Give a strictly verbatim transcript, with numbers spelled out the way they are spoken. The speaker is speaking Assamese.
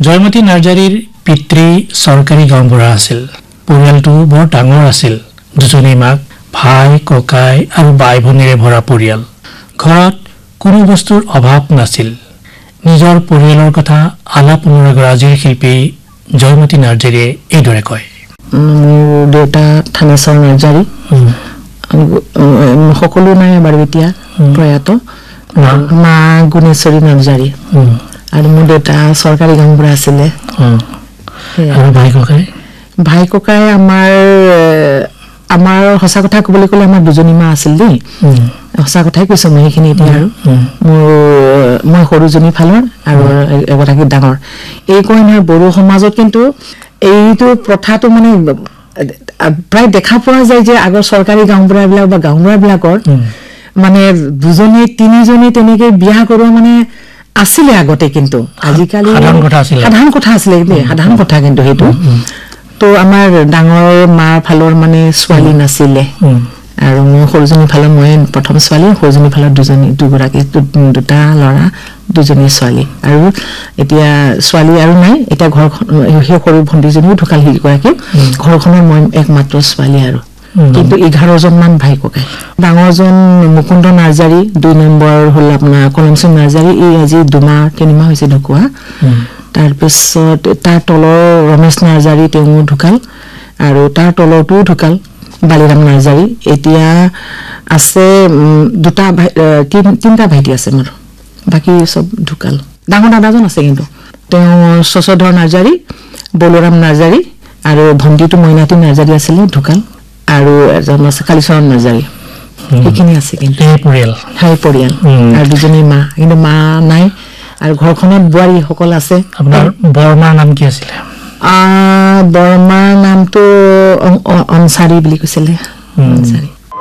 জয়মতী নাৰ্জাৰীৰ পিতৃ চৰকাৰী গাঁওবুঢ়া আছিল। পৰিয়ালটো বৰ ডাঙৰ আছিল। দুজনী মাক, ভাই, ককাই আৰু বাই ভনীৰে ভৰা পৰিয়াল। ঘৰত কোনো বস্তুৰ অভাৱ নাছিল। নিজৰ পৰিয়ালৰ কথা আলাপ অনুৰাগৰাজীৰ শিল্পী জয়মতী নাৰ্জাৰীয়ে এইদৰে কয়। মোৰ দেউতা থানেশ্বৰ নাৰ্জাৰী, সকলো নাই বাৰু এতিয়া প্ৰয়াত। মা গুণেশ্বৰী নাৰ্জাৰী আৰু মোৰ দেউতা চৰকাৰী গাঁওবুঢ়া আছিলে। ভাই ককাই ভাই ককাই আমাৰ আমাৰ সঁচা কথা ক'বলৈ গ'লে আমাৰ দুজনী মা আছিল দেই। সঁচা কথাই কৈছো মই সেইখিনি এতিয়া। আৰু মোৰ মই সৰুজনী ফালৰ আৰু এগৰাকী ডাঙৰ। এই কয় নহয় বড়ো সমাজত কিন্তু এইটো প্ৰথাটো মানে প্ৰায় দেখা পোৱা যায় যে আগৰ চৰকাৰী গাঁওবুঢ়াবিলাক বা গাঁওবুঢ়াবিলাকৰ মানে দুজনী তিনিজনী তেনেকে বিয়া কৰোৱা মানে আছিলে আগতে। কিন্তু আজিকালি সাধাৰণ কথা আছিলে দেই, সাধাৰণ কথা কিন্তু সেইটো। তো আমাৰ ডাঙৰ মাৰ ফালৰ মানে ছোৱালী নাছিলে আৰু মোৰ সৰুজনী ফালৰ মই প্ৰথম ছোৱালী, সৰুজনী ফালৰ দুজনী দুগৰাকী দুটা ল'ৰা দুজনী ছোৱালী। আৰু এতিয়া ছোৱালী আৰু নাই। এতিয়া ঘৰখন সেই সৰু ভণ্টিজনীও ঢুকাল সিগৰাকী। ঘৰখনৰ মই একমাত্ৰ ছোৱালী আৰু কিন্তু এঘাৰজন মান ভাই ককাই। ডাঙৰজন মুকুন্দ নাৰ্জাৰী, দুই নম্বৰ হ'ল আপোনাৰ কলমসিং নাৰ্জাৰী। এই আজি দুমাহ তিনিমাহ হৈছে ঢুকুৱা। তাৰপিছত তাৰ তলৰ ৰমেশ নাৰ্জাৰী, তেওঁ ঢুকাল। আৰু তাৰ তলৰটোও ঢুকাল বালিৰাম নাৰ্জাৰী। এতিয়া আছে দুটা ভাই, তিনিটা ভাইটি আছে মোৰ, বাকী চব ঢুকাল। ডাঙৰ দাদাজন আছে কিন্তু, তেওঁ শশধৰ নাৰ্জাৰী, বলোৰাম নাৰ্জাৰী আৰু ভণ্টিটো মইনাতী নাৰ্জাৰী আছিলে, ঢুকাল। আৰু এজন আছে কালীচৰণ নাৰ্জাৰী। সেইখিনি আছে কিন্তু পৰিয়াল হাই পৰিয়াল। আৰু দুজনী মা, কিন্তু মা নাই। আৰু ঘৰখনত বোৱাৰীসকল আছে। আপোনাৰ বৰমাৰ নাম কি আছিলে? বৰমাৰ নামটো অনচাৰী বুলি কৈছিলে। অনচাৰী।